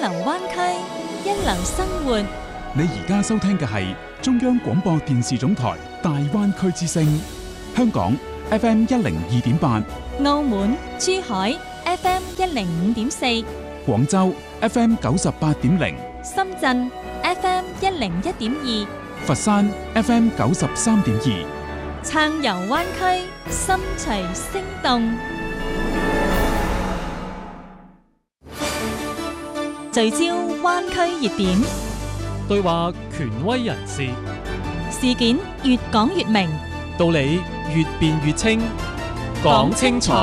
流灣區，一流生活。 你而家收聽嘅係中央廣播電視總台大灣區之聲，香港 FM 102.8， 澳門、珠海 FM 105.4， 廣州 FM 98.0， 深圳 FM 101.2， 佛山 FM 93.2， 暢遊灣區，心隨聲動。聚焦灣區熱點， 對話權威人士， 事件越講越明， 道理越辯越清，講清楚，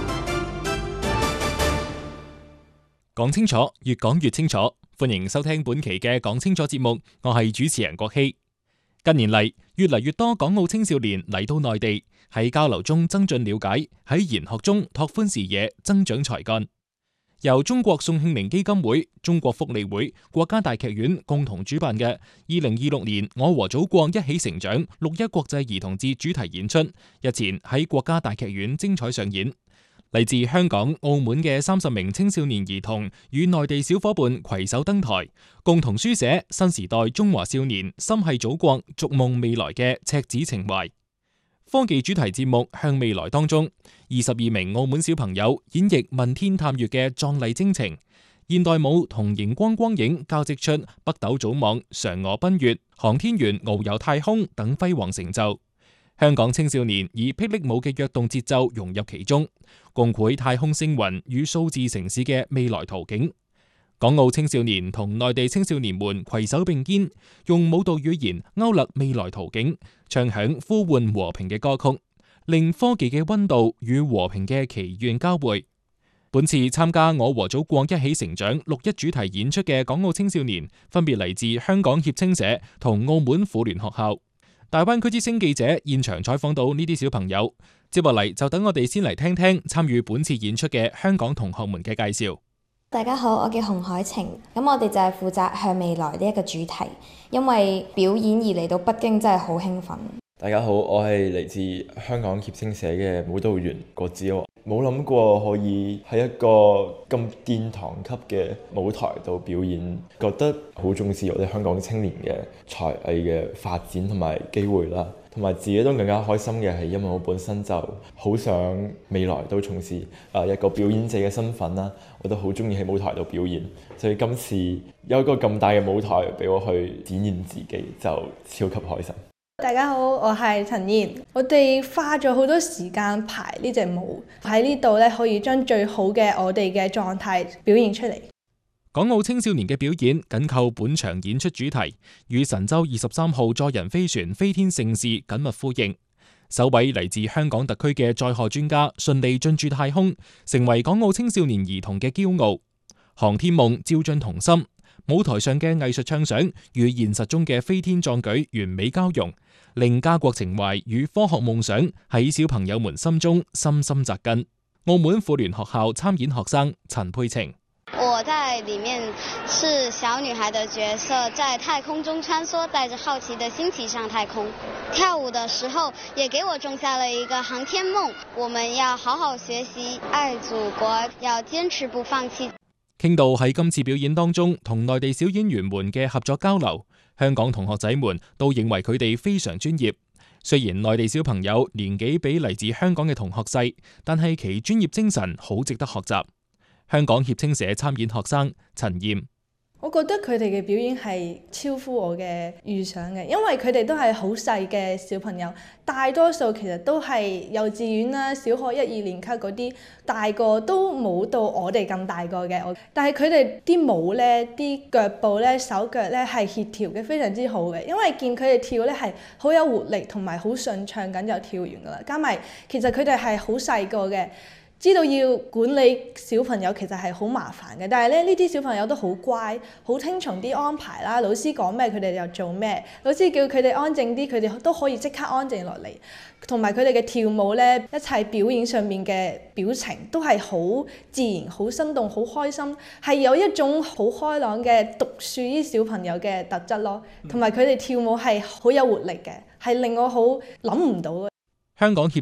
講清楚，越講越清楚。歡迎收聽本期嘅講清楚節目，我係主持人郭希。近年嚟，越嚟越多港澳青少年嚟到內地，喺交流中增進了解，喺研學中拓寬視野，增長才幹。由中國宋慶齡基金會、中國福利會、國家大劇院共同主辦嘅2026年我和祖國一起成長6·1國際兒童節主題演出，日前喺國家大劇院精彩上演。嚟自香港、澳門嘅30名青少年兒童與內地小伙伴攜手登台，共同書寫新時代中華少年心繫祖國、逐夢未來嘅赤子情懷。科技主題節目《向未來》當中，22名澳門小朋友演繹問天探月嘅壯麗征程，現代舞同熒光光影交織出北斗組網、嫦娥奔月、航天員遨遊太空等輝煌成就。香港青少年以霹靂舞嘅躍動節奏融入其中，共繪太空星雲與數字城市嘅未來圖景。港澳青少年同內地青少年們攜手並肩，用舞蹈語言勾勒未來圖景，唱響呼喚和平嘅歌曲，令科技嘅溫度與和平嘅祈願交匯。本次參加我和祖國一起成長6·1主題演出嘅港澳青少年，分別嚟自香港協青社同澳門婦聯學校。大灣區之聲記者現場採訪到呢啲小朋友，接落嚟就等我哋先嚟聽聽參與本次演出嘅香港同學們嘅介紹。 大家好，我叫洪海晴，咁我哋就係負責向未來呢一個主題，因為表演而嚟到北京真係好興奮。 大家好，我係嚟自香港協青社嘅舞蹈員郭子豪，冇諗過可以喺一個咁殿堂級嘅舞台度表演，覺得好重視我哋香港青年嘅才藝嘅發展同埋機會啦，同埋自己都更加開心嘅係因為我本身就好想未來都從事一個表演者嘅身份啦，我都好中意喺舞台度表演，所以今次有一個咁大嘅舞台俾我去展現自己，就超級開心。 大家好，我係陳燕。我哋花咗好多時間排呢隻舞，喺呢度咧可以將最好嘅我哋嘅狀態表現出嚟。 港澳青少年嘅表演緊扣本場演出主題，與神舟23號載人飛船飛天盛事緊密呼應。首位嚟自香港特區嘅載荷專家順利進駐太空，成為港澳青少年兒童嘅驕傲。航天夢照進童心，舞台上嘅藝術暢想與現實中嘅飛天壯舉完美交融，令家國情懷與科學夢想喺小朋友們心中深深扎根。澳門婦聯學校參演學生陳佩晴， 我在裡面是小女孩的角色，在太空中穿梭，帶着好奇的心情上太空。跳舞的時候也給我種下了一個航天夢，我們要好好學習，愛祖國，要堅持不放棄。 傾到喺今次表演當中同內地小演員們嘅合作交流，香港同學仔們都認為佢哋非常專業。雖然內地小朋友年紀比嚟自香港嘅同學細，但係其專業精神好值得學習。香港協青社參演學生陳燕， 我覺得佢哋嘅表演係超乎我嘅預想嘅，因為佢哋都係好細嘅小朋友，大多數其實都係幼稚園啦、小學1、2年級嗰啲，大個都冇到我哋咁大個嘅。但係佢哋啲舞呢、啲腳步呢、手腳呢係協調嘅非常之好嘅，因為見佢哋跳呢係好有活力同埋好順暢咁就跳完㗎啦。加埋其實佢哋係好細個嘅。知道要管理小朋友其實係好麻煩嘅，但係咧呢啲小朋友都好乖，好聽從啲安排啦。老師講咩佢哋就做咩，老師叫佢哋安靜啲，佢哋都可以即刻安靜落嚟。同埋佢哋嘅跳舞呢，一切表演上面嘅表情都係好自然、好生動、好開心，係有一種好開朗嘅讀書啲小朋友嘅特質咯。同埋佢哋跳舞係好有活力嘅，係令我好諗唔到嘅。 香港協